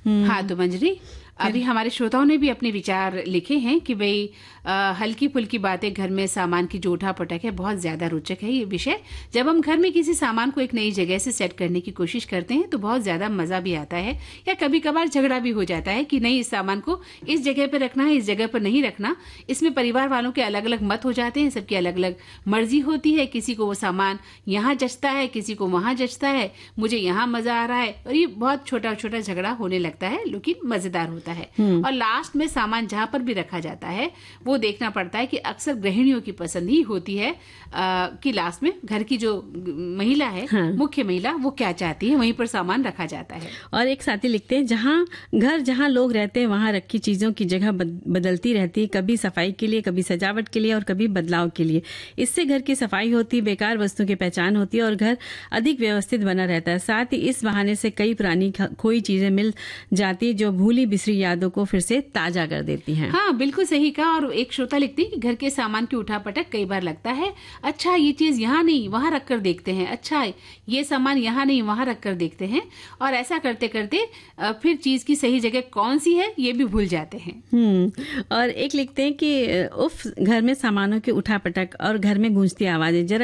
हाँ तो मंजरी, अभी हमारे श्रोताओं ने भी अपने विचार लिखे हैं कि भाई हल्की फुल्की बातें घर में सामान की जो उठा पटक है बहुत ज्यादा रोचक है ये विषय। जब हम घर में किसी सामान को एक नई जगह से सेट करने की कोशिश करते हैं तो बहुत ज्यादा मजा भी आता है, या कभी कभार झगड़ा भी हो जाता है कि नहीं इस सामान को इस जगह पर रखना है, इस जगह पर नहीं रखना। इसमें परिवार वालों के अलग अलग मत हो जाते हैं, सबकी अलग अलग मर्जी होती है, किसी को वो सामान यहाँ जचता है, किसी को वहां जचता है, मुझे यहाँ मजा आ रहा है, और ये बहुत छोटा छोटा झगड़ा होने लगता है लेकिन मजेदार होता है। और लास्ट में सामान जहां पर भी रखा जाता है वो देखना पड़ता है कि अक्सर गृहिणियों की पसंद ही होती है कि लास्ट में घर की जो महिला है, हाँ। मुख्य महिला, वो क्या चाहती है वहीं पर सामान रखा जाता है। और एक साथी लिखते हैं जहां लोग रहते हैं वहां रखी चीजों की जगह बदलती रहती है, कभी सफाई के लिए, कभी सजावट के लिए और कभी बदलाव के लिए। इससे घर की सफाई होती है, बेकार वस्तुओं की पहचान होती है और घर अधिक व्यवस्थित बना रहता है। साथ ही इस बहाने से कई पुरानी खोई चीजें मिल जाती है जो भूली बिसरी यादों को फिर से ताजा कर देती हैं। हाँ बिल्कुल सही कहा। और एक श्रोता लिखती है कि घर के सामान की उठापटक कई बार लगता है अच्छा ये चीज यहाँ नहीं वहां रख कर देखते हैं, अच्छा ये सामान यहाँ नहीं वहां रख कर देखते हैं, और ऐसा करते करते फिर चीज की सही जगह कौन सी है ये भी भूल जाते हैं। और एक लिखते हैं कि उफ, घर में सामानों की उठापटक और घर में गूंजती आवाजें, जरा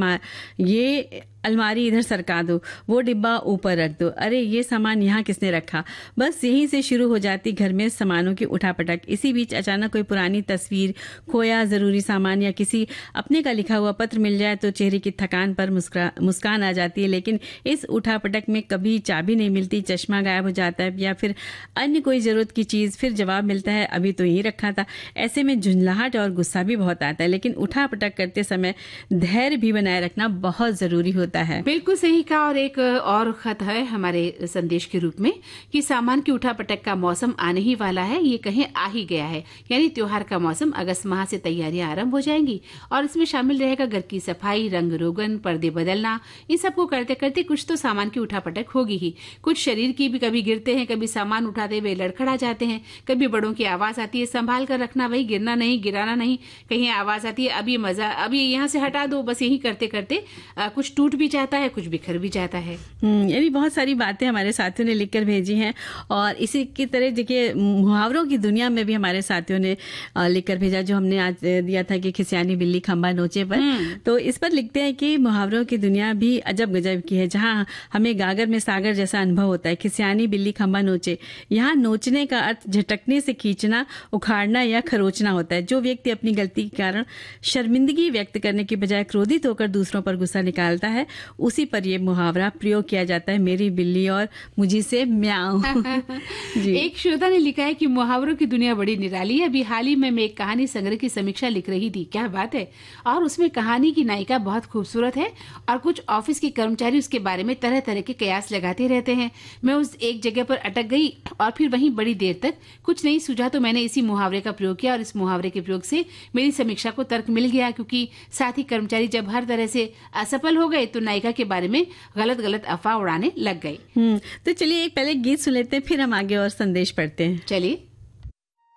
ये अलमारी इधर सरका दो, वो डिब्बा ऊपर रख दो, अरे ये सामान यहाँ किसने रखा। बस यहीं से शुरू हो जाती घर में सामानों की उठापटक। इसी बीच अचानक कोई पुरानी तस्वीर, खोया जरूरी सामान या किसी अपने का लिखा हुआ पत्र मिल जाए तो चेहरे की थकान पर मुस्कान आ जाती है। लेकिन इस उठापटक में कभी चाबी नहीं मिलती, चश्मा गायब हो जाता है या फिर अन्य कोई जरूरत की चीज, फिर जवाब मिलता है अभी तो यही रखा था। ऐसे में झुंझलाहट और गुस्सा भी बहुत आता है, लेकिन उठापटक करते समय धैर्य भी बनाए रखना बहुत जरूरी होता है। बिल्कुल सही कहा। और एक और खत है हमारे संदेश के रूप में कि सामान की उठापटक का मौसम आने ही वाला है, ये कहीं आ ही गया है, यानी त्योहार का मौसम। अगस्त माह से तैयारियां आरंभ हो जाएंगी और इसमें शामिल रहेगा घर की सफाई, रंग रोगन, पर्दे बदलना। इन सबको करते करते कुछ तो सामान की उठापटक होगी ही। कुछ शरीर की भी कभी गिरते हैं, कभी सामान उठाते हुए लड़खड़ा जाते हैं, कभी बड़ों की आवाज आती है संभाल कर रखना भाई, गिरना नहीं, गिराना नहीं। कहीं आवाज आती है अभी मजा, अभी यहाँ से हटा दो। बस यही करते करते कुछ टूट भी जाता है, कुछ बिखर भी जाता है। ये भी बहुत सारी बातें हमारे साथियों ने लिखकर भेजी हैं। और इसी की तरह देखिए मुहावरों की दुनिया में भी हमारे साथियों ने लिखकर भेजा, जो हमने आज दिया था कि खिसियानी बिल्ली खंबा नोचे पर। तो इस पर लिखते हैं कि मुहावरों की दुनिया भी अजब गजब की है, जहाँ हमें गागर में सागर जैसा अनुभव होता है। खिसियानी बिल्ली खंबा नोचे, यहाँ नोचने का अर्थ झटकने से खींचना, उखाड़ना या खरोचना होता है। जो व्यक्ति अपनी गलती के कारण शर्मिंदगी व्यक्त करने की बजाय क्रोधित होकर दूसरों पर गुस्सा निकालता है, उसी पर यह मुहावरा प्रयोग किया जाता है, मेरी बिल्ली और मुझी से म्याऊं। एक श्रोता ने लिखा है कि मुहावरों की दुनिया बड़ी निराली है। अभी हाल ही में मैं एक कहानी संग्रह की समीक्षा लिख रही थी, क्या बात है। और उसमें कहानी की नायिका बहुत खूबसूरत है और कुछ ऑफिस के कर्मचारी उसके बारे में तरह तरह के कयास लगाते रहते हैं। मैं उस एक जगह पर अटक गई और फिर वहीं बड़ी देर तक कुछ नहीं सूझा, तो मैंने इसी मुहावरे का प्रयोग किया और इस मुहावरे के प्रयोग से मेरी समीक्षा को तर्क मिल गया, क्योंकि साथी कर्मचारी जब हर तरह से असफल हो गए तो नायिका के बारे में गलत अफवाह उड़ाने लग गई। तो चलिए एक पहले गीत सुन लेते हैं, फिर हम आगे और संदेश पढ़ते हैं। चलिए।